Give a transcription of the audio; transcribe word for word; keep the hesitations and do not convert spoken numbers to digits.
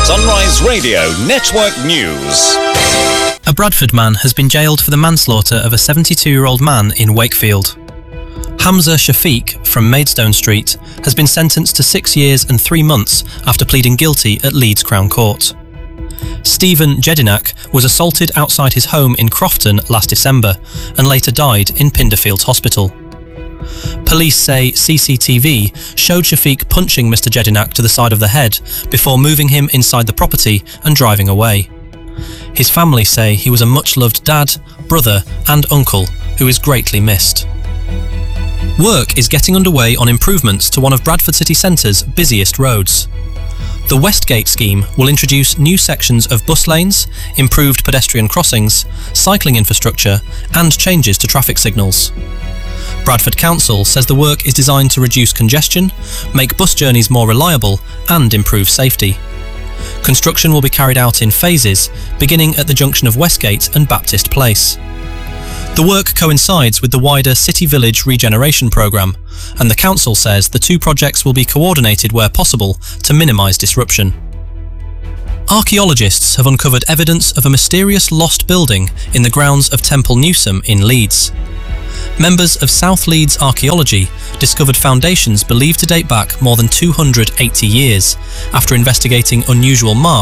Sunrise Radio Network News. A Bradford man has been jailed for the manslaughter of a seventy-two-year-old man in Wakefield. Hamza Shafiq from Maidstone Street has been sentenced to six years and three months after pleading guilty at Leeds Crown Court. Stephen Jedinak was assaulted outside his home in Crofton last December and later died in Pinderfields Hospital. Police say C C T V showed Shafiq punching Mister Jedinak to the side of the head before moving him inside the property and driving away. His family say he was a much-loved dad, brother and uncle who is greatly missed. Work is getting underway on improvements to one of Bradford city centre's busiest roads. The Westgate scheme will introduce new sections of bus lanes, improved pedestrian crossings, cycling infrastructure and changes to traffic signals. Bradford Council says the work is designed to reduce congestion, make bus journeys more reliable and improve safety. Construction will be carried out in phases, beginning at the junction of Westgate and Baptist Place. The work coincides with the wider City Village regeneration programme, and the council says the two projects will be coordinated where possible to minimise disruption. Archaeologists have uncovered evidence of a mysterious lost building in the grounds of Temple Newsome in Leeds. Members of South Leeds Archaeology discovered foundations believed to date back more than two hundred eighty years after investigating unusual marks